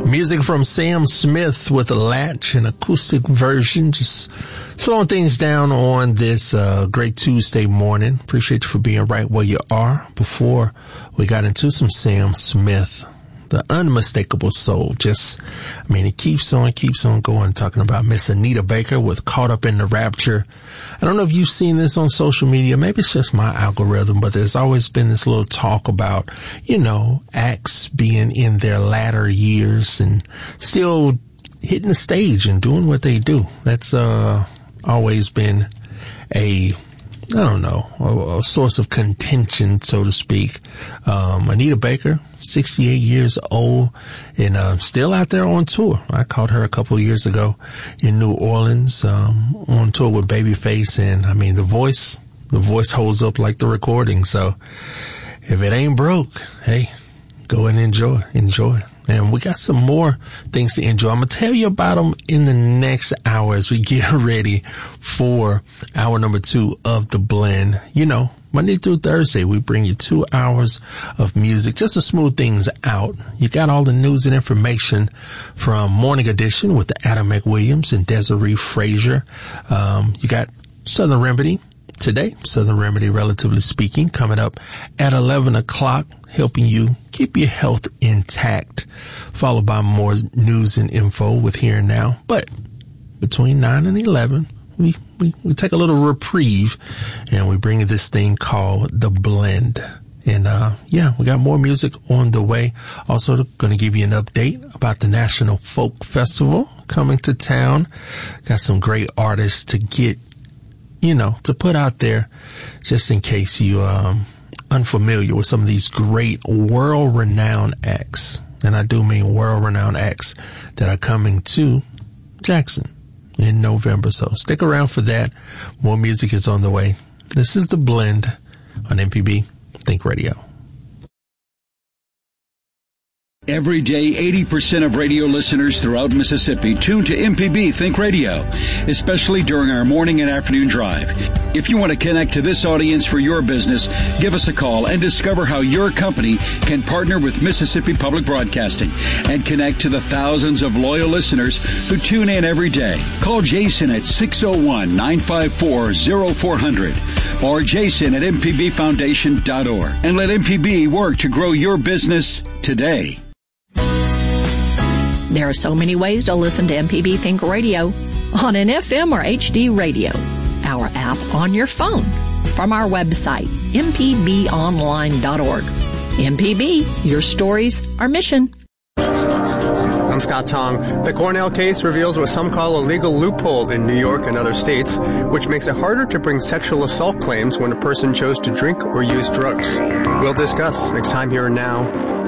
Music from Sam Smith with a Latch, an acoustic version, just slowing things down on this great Tuesday morning. Appreciate you for being right where you are. Before we got into some Sam Smith, the unmistakable soul, it keeps on going, talking about Miss Anita Baker with Caught Up in the Rapture. I don't know if you've seen this on social media. Maybe it's just my algorithm, but there's always been this little talk about, acts being in their latter years and still hitting the stage and doing what they do. That's always been a source of contention, so to speak. Anita Baker, 68 years old and still out there on tour. I caught her a couple of years ago in New Orleans on tour with Babyface, and the voice holds up like the recording. So if it ain't broke, hey, go and enjoy. And we got some more things to enjoy. I'm going to tell you about them in the next hour as we get ready for hour number 2 of The Blend. Monday through Thursday, we bring you 2 hours of music just to smooth things out. You got all the news and information from Morning Edition with Adam McWilliams and Desiree Frazier. You got Southern Remedy today, Southern Remedy, relatively speaking, coming up at 11 o'clock, helping you keep your health intact, followed by more news and info with Here and Now. But between 9 and 11, we take a little reprieve and we bring you this thing called The Blend. And, we got more music on the way. Also going to give you an update about the National Folk Festival coming to town. Got some great artists to get, to put out there just in case you, unfamiliar with some of these great world-renowned acts. And I do mean world-renowned acts that are coming to Jackson in November. So stick around for that. More music is on the way. This is The Blend on MPB Think Radio. Every day, 80% of radio listeners throughout Mississippi tune to MPB Think Radio, especially during our morning and afternoon drive. If you want to connect to this audience for your business, give us a call and discover how your company can partner with Mississippi Public Broadcasting and connect to the thousands of loyal listeners who tune in every day. Call Jason at 601-954-0400 or jason at mpbfoundation.org and let MPB work to grow your business today. There are so many ways to listen to MPB Think Radio on an FM or HD radio, our app on your phone, from our website, mpbonline.org. MPB, your stories, our mission. I'm Scott Tong. The Cornell case reveals what some call a legal loophole in New York and other states, which makes it harder to bring sexual assault claims when a person chose to drink or use drugs. We'll discuss next time Here and Now.